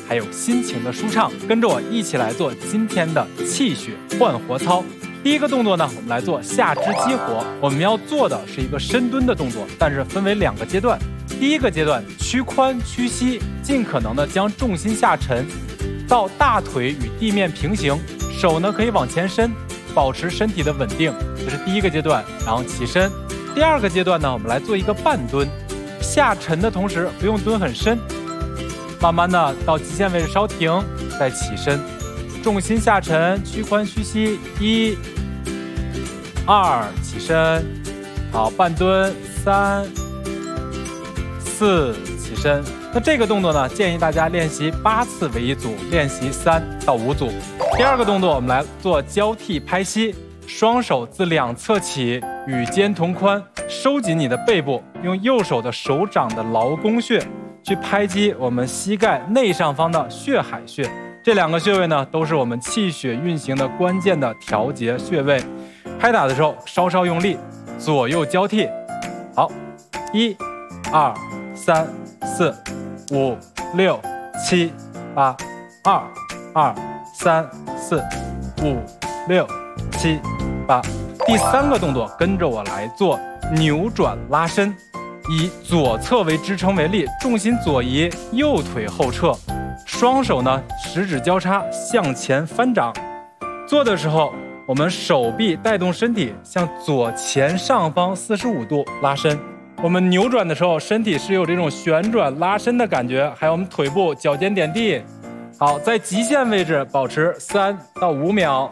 还有心情的舒畅。跟着我一起来做今天的气血焕活操。第一个动作呢，我们来做下肢激活。我们要做的是一个深蹲的动作，但是分为2个阶段。第一个阶段，屈髋屈膝，尽可能的将重心下沉到大腿与地面平行，手呢可以往前伸，保持身体的稳定，这是第一个阶段。然后起身。第2个阶段呢，我们来做一个半蹲，下沉的同时不用蹲很深，慢慢的到极限位置稍停，再起身，重心下沉，屈髋屈膝，1、2，起身，好，半蹲，3、4，起身。那这个动作呢，建议大家练习8次为一组，练习3到5组。第2个动作，我们来做交替拍膝，双手自2侧起，与肩同宽，收紧你的背部，用右手的手掌的劳宫穴去拍击我们膝盖内上方的血海穴。这2个穴位呢，都是我们气血运行的关键的调节穴位。拍打的时候稍稍用力，左右交替。好，1、2、3、4、5、6、7、8，2、2、3、4、5、6、7、8。第3个动作，跟着我来做扭转拉伸，以左侧为支撑为例，重心左移，右腿后撤，双手呢食指交叉向前翻掌。做的时候，我们手臂带动身体向左前上方45度拉伸。我们扭转的时候，身体是有这种旋转拉伸的感觉，还有我们腿部脚尖点地。好，在极限位置保持3到5秒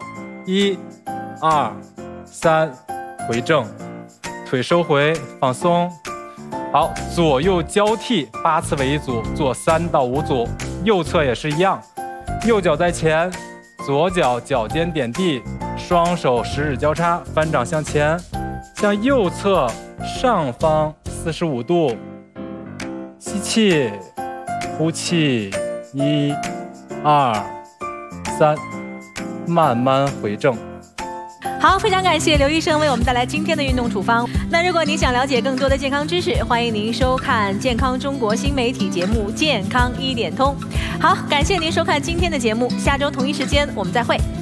，1、2、3，回正，腿收回，放松。好，左右交替8次为一组，做3到5组。右侧也是一样，右脚在前，左脚脚尖点地，双手食指交叉，翻掌向前，向右侧上方45度，吸气，呼气，1、2、3，慢慢回正。 好，非常感谢刘医生为我们带来今天的运动处方。那如果您想了解更多的健康知识，欢迎您收看健康中国新媒体节目《健康1点通》。好，感谢您收看今天的节目，下周同一时间我们再会。